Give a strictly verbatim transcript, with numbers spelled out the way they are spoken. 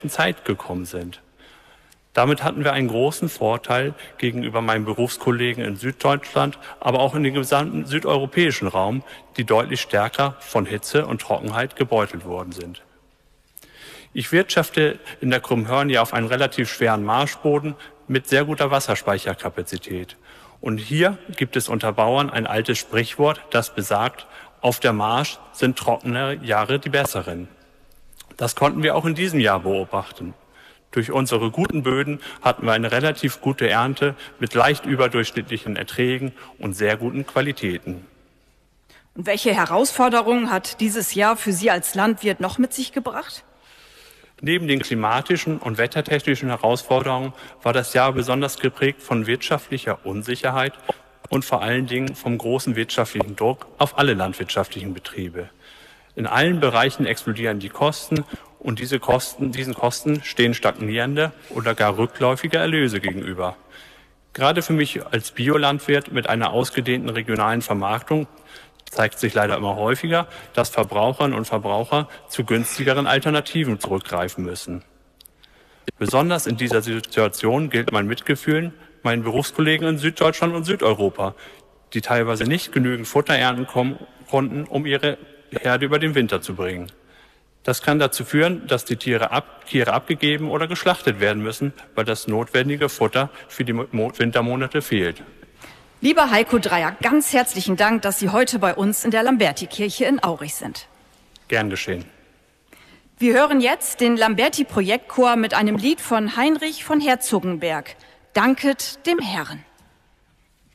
Zeit gekommen sind. Damit hatten wir einen großen Vorteil gegenüber meinen Berufskollegen in Süddeutschland, aber auch in dem gesamten südeuropäischen Raum, die deutlich stärker von Hitze und Trockenheit gebeutelt worden sind. Ich wirtschafte in der Krummhörn auf einem relativ schweren Marschboden mit sehr guter Wasserspeicherkapazität. Und hier gibt es unter Bauern ein altes Sprichwort, das besagt, auf der Marsch sind trockene Jahre die besseren. Das konnten wir auch in diesem Jahr beobachten. Durch unsere guten Böden hatten wir eine relativ gute Ernte mit leicht überdurchschnittlichen Erträgen und sehr guten Qualitäten. Und welche Herausforderungen hat dieses Jahr für Sie als Landwirt noch mit sich gebracht? Neben den klimatischen und wettertechnischen Herausforderungen war das Jahr besonders geprägt von wirtschaftlicher Unsicherheit und vor allen Dingen vom großen wirtschaftlichen Druck auf alle landwirtschaftlichen Betriebe. In allen Bereichen explodieren die Kosten und diese Kosten, diesen Kosten stehen stagnierende oder gar rückläufige Erlöse gegenüber. Gerade für mich als Biolandwirt mit einer ausgedehnten regionalen Vermarktung zeigt sich leider immer häufiger, dass Verbraucherinnen und Verbraucher zu günstigeren Alternativen zurückgreifen müssen. Besonders in dieser Situation gilt mein Mitgefühl meinen Berufskollegen in Süddeutschland und Südeuropa, die teilweise nicht genügend Futter ernten konnten, um ihre Herde über den Winter zu bringen. Das kann dazu führen, dass die Tiere, ab, Tiere abgegeben oder geschlachtet werden müssen, weil das notwendige Futter für die Wintermonate fehlt. Lieber Heiko Dreier, ganz herzlichen Dank, dass Sie heute bei uns in der Lamberti-Kirche in Aurich sind. Gern geschehen. Wir hören jetzt den Lamberti-Projektchor mit einem Lied von Heinrich von Herzogenberg. Danket dem Herrn.